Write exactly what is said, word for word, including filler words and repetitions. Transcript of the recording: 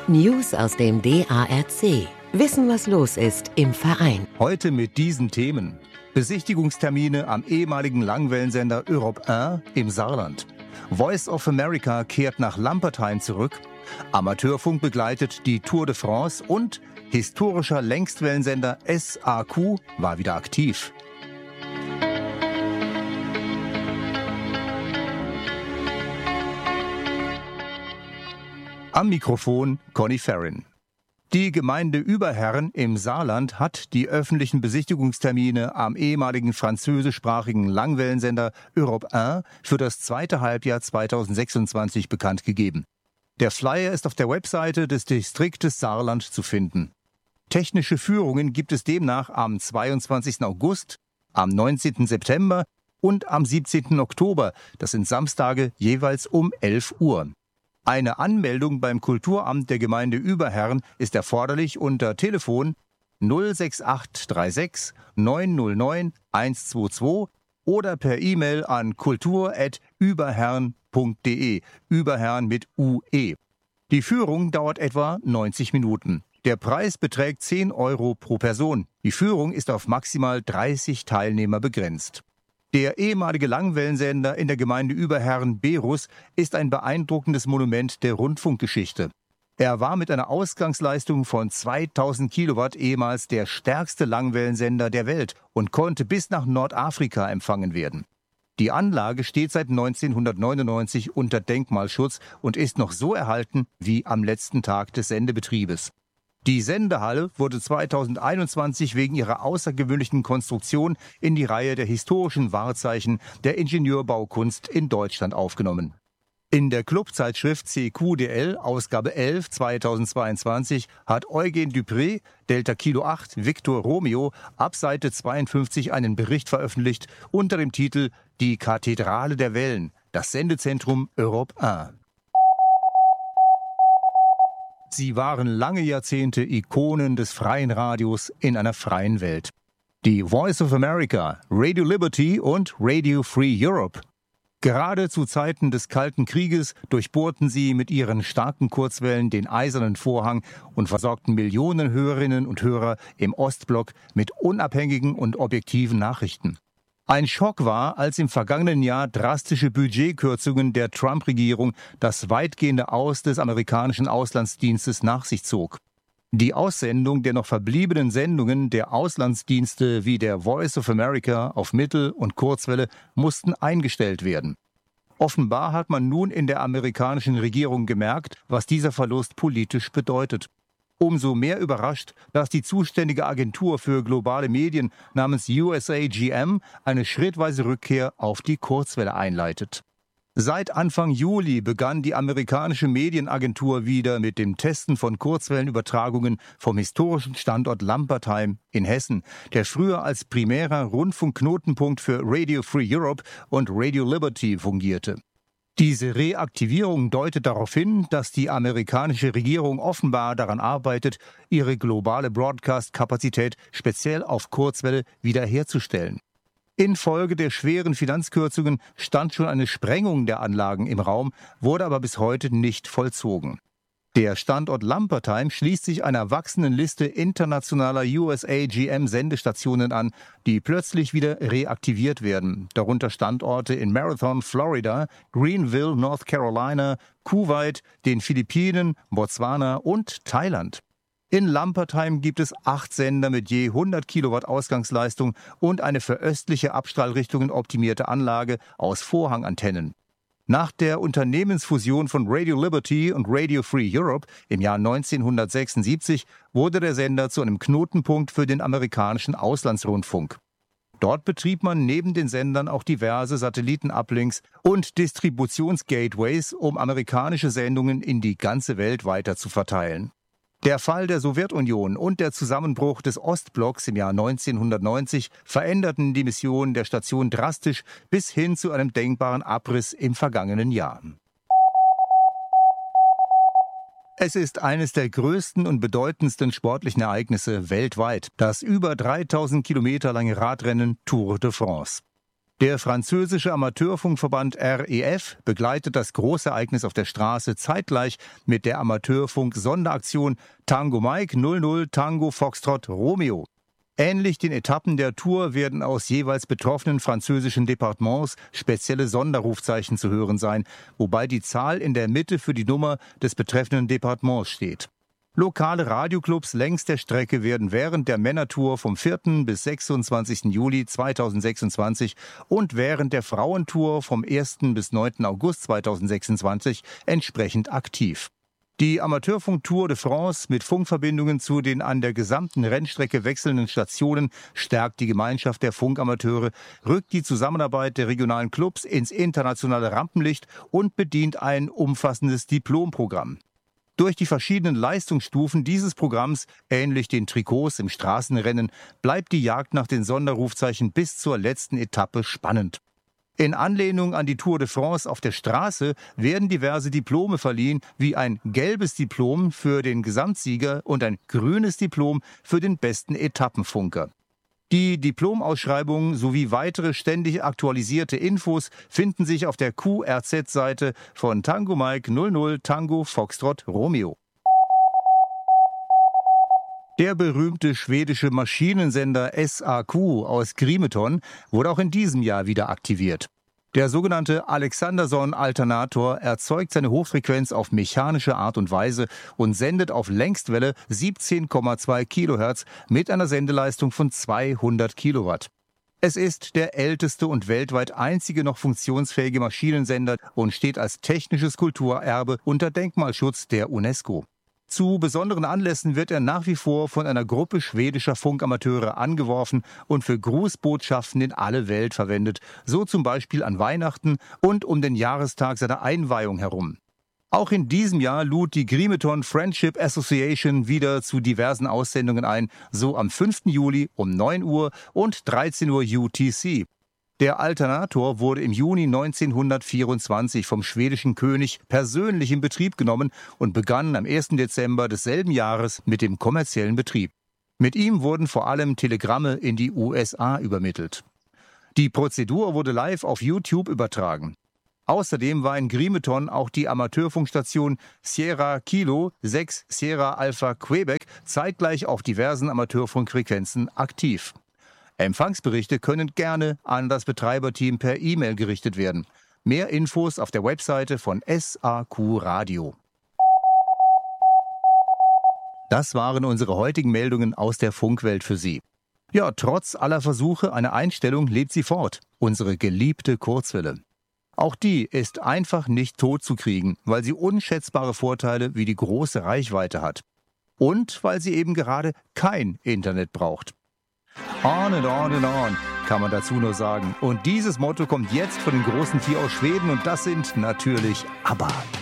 News aus dem D A R C. Wissen, was los ist im Verein. Heute mit diesen Themen. Besichtigungstermine am ehemaligen Langwellensender Europe eins im Saarland. Voice of America kehrt nach Lampertheim zurück. Amateurfunk begleitet die Tour de France und historischer Längstwellensender S A Q war wieder aktiv. Am Mikrofon Conny Ferrin. Die Gemeinde Überherrn im Saarland hat die öffentlichen Besichtigungstermine am ehemaligen französischsprachigen Langwellensender Europe eins für das zweite Halbjahr zweitausendsechsundzwanzig bekannt gegeben. Der Flyer ist auf der Webseite des Distriktes Saarland zu finden. Technische Führungen gibt es demnach am zweiundzwanzigsten August, am neunzehnten September und am siebzehnten Oktober. Das sind Samstage jeweils um elf Uhr. Eine Anmeldung beim Kulturamt der Gemeinde Überherrn ist erforderlich unter Telefon null sechs acht drei sechs neun null neun eins zwei zwei oder per E-Mail an kultur at überherrn punkt de, Überherrn mit U E. Die Führung dauert etwa neunzig Minuten. Der Preis beträgt zehn Euro pro Person. Die Führung ist auf maximal dreißig Teilnehmer begrenzt. Der ehemalige Langwellensender in der Gemeinde Überherrn Berus ist ein beeindruckendes Monument der Rundfunkgeschichte. Er war mit einer Ausgangsleistung von zweitausend Kilowatt ehemals der stärkste Langwellensender der Welt und konnte bis nach Nordafrika empfangen werden. Die Anlage steht seit neunzehnhundertneunundneunzig unter Denkmalschutz und ist noch so erhalten wie am letzten Tag des Sendebetriebes. Die Sendehalle wurde zweitausendeinundzwanzig wegen ihrer außergewöhnlichen Konstruktion in die Reihe der historischen Wahrzeichen der Ingenieurbaukunst in Deutschland aufgenommen. In der Clubzeitschrift C Q D L, Ausgabe elf zweitausendzweiundzwanzig, hat Eugen Dupré, Delta Kilo acht, Victor Romeo, ab Seite zweiundfünfzig einen Bericht veröffentlicht unter dem Titel »Die Kathedrale der Wellen, das Sendezentrum Europe eins«. Sie waren lange Jahrzehnte Ikonen des freien Radios in einer freien Welt. Die Voice of America, Radio Liberty und Radio Free Europe. Gerade zu Zeiten des Kalten Krieges durchbohrten sie mit ihren starken Kurzwellen den eisernen Vorhang und versorgten Millionen Hörerinnen und Hörer im Ostblock mit unabhängigen und objektiven Nachrichten. Ein Schock war, als im vergangenen Jahr drastische Budgetkürzungen der Trump-Regierung das weitgehende Aus des amerikanischen Auslandsdienstes nach sich zog. Die Aussendung der noch verbliebenen Sendungen der Auslandsdienste wie der Voice of America auf Mittel- und Kurzwelle mussten eingestellt werden. Offenbar hat man nun in der amerikanischen Regierung gemerkt, was dieser Verlust politisch bedeutet. Umso mehr überrascht, dass die zuständige Agentur für globale Medien namens U S A G M eine schrittweise Rückkehr auf die Kurzwelle einleitet. Seit Anfang Juli begann die amerikanische Medienagentur wieder mit dem Testen von Kurzwellenübertragungen vom historischen Standort Lampertheim in Hessen, der früher als primärer Rundfunkknotenpunkt für Radio Free Europe und Radio Liberty fungierte. Diese Reaktivierung deutet darauf hin, dass die amerikanische Regierung offenbar daran arbeitet, ihre globale Broadcast-Kapazität speziell auf Kurzwelle wiederherzustellen. Infolge der schweren Finanzkürzungen stand schon eine Sprengung der Anlagen im Raum, wurde aber bis heute nicht vollzogen. Der Standort Lampertheim schließt sich einer wachsenden Liste internationaler U S A G M-Sendestationen an, die plötzlich wieder reaktiviert werden, darunter Standorte in Marathon, Florida, Greenville, North Carolina, Kuwait, den Philippinen, Botswana und Thailand. In Lampertheim gibt es acht Sender mit je hundert Kilowatt Ausgangsleistung und eine für östliche Abstrahlrichtungen optimierte Anlage aus Vorhangantennen. Nach der Unternehmensfusion von Radio Liberty und Radio Free Europe im Jahr neunzehnhundertsechsundsiebzig wurde der Sender zu einem Knotenpunkt für den amerikanischen Auslandsrundfunk. Dort betrieb man neben den Sendern auch diverse Satellitenuplinks und Distributionsgateways, um amerikanische Sendungen in die ganze Welt weiter zu verteilen. Der Fall der Sowjetunion und der Zusammenbruch des Ostblocks im Jahr neunzehnhundertneunzig veränderten die Mission der Station drastisch bis hin zu einem denkbaren Abriss im vergangenen Jahr. Es ist eines der größten und bedeutendsten sportlichen Ereignisse weltweit, das über dreitausend Kilometer lange Radrennen Tour de France. Der französische Amateurfunkverband R E F begleitet das Großereignis auf der Straße zeitgleich mit der Amateurfunk-Sonderaktion Tango Mike null null Tango Foxtrot Romeo. Ähnlich den Etappen der Tour werden aus jeweils betroffenen französischen Departements spezielle Sonderrufzeichen zu hören sein, wobei die Zahl in der Mitte für die Nummer des betreffenden Departements steht. Lokale Radioclubs längs der Strecke werden während der Männertour vom vierten bis sechsundzwanzigsten Juli zweitausendsechsundzwanzig und während der Frauentour vom ersten bis neunten August zweitausendsechsundzwanzig entsprechend aktiv. Die Amateurfunk-Tour de France mit Funkverbindungen zu den an der gesamten Rennstrecke wechselnden Stationen stärkt die Gemeinschaft der Funkamateure, rückt die Zusammenarbeit der regionalen Clubs ins internationale Rampenlicht und bedient ein umfassendes Diplomprogramm. Durch die verschiedenen Leistungsstufen dieses Programms, ähnlich den Trikots im Straßenrennen, bleibt die Jagd nach den Sonderrufzeichen bis zur letzten Etappe spannend. In Anlehnung an die Tour de France auf der Straße werden diverse Diplome verliehen, wie ein gelbes Diplom für den Gesamtsieger und ein grünes Diplom für den besten Etappenfunker. Die Diplomausschreibungen sowie weitere ständig aktualisierte Infos finden sich auf der Q R Z-Seite von Tango Mike null null Tango Foxtrot Romeo. Der berühmte schwedische Maschinensender S A Q aus Grimeton wurde auch in diesem Jahr wieder aktiviert. Der sogenannte Alexanderson-Alternator erzeugt seine Hochfrequenz auf mechanische Art und Weise und sendet auf Längstwelle siebzehn Komma zwei Kilohertz mit einer Sendeleistung von zweihundert Kilowatt. Es ist der älteste und weltweit einzige noch funktionsfähige Maschinensender und steht als technisches Kulturerbe unter Denkmalschutz der UNESCO. Zu besonderen Anlässen wird er nach wie vor von einer Gruppe schwedischer Funkamateure angeworfen und für Grußbotschaften in alle Welt verwendet, so zum Beispiel an Weihnachten und um den Jahrestag seiner Einweihung herum. Auch in diesem Jahr lud die Grimeton Friendship Association wieder zu diversen Aussendungen ein, so am fünften Juli um neun Uhr und dreizehn Uhr U T C. Der Alternator wurde im Juni neunzehnhundertvierundzwanzig vom schwedischen König persönlich in Betrieb genommen und begann am ersten Dezember desselben Jahres mit dem kommerziellen Betrieb. Mit ihm wurden vor allem Telegramme in die U S A übermittelt. Die Prozedur wurde live auf YouTube übertragen. Außerdem war in Grimeton auch die Amateurfunkstation Sierra Kilo sechs Sierra Alpha Quebec zeitgleich auf diversen Amateurfunkfrequenzen aktiv. Empfangsberichte können gerne an das Betreiberteam per E-Mail gerichtet werden. Mehr Infos auf der Webseite von S A Q Radio. Das waren unsere heutigen Meldungen aus der Funkwelt für Sie. Ja, trotz aller Versuche einer Einstellung lebt sie fort, unsere geliebte Kurzwelle. Auch die ist einfach nicht tot zu kriegen, weil sie unschätzbare Vorteile wie die große Reichweite hat. Und weil sie eben gerade kein Internet braucht. On and on and on, kann man dazu nur sagen. Und dieses Motto kommt jetzt von den großen Vier aus Schweden und das sind natürlich ABBA.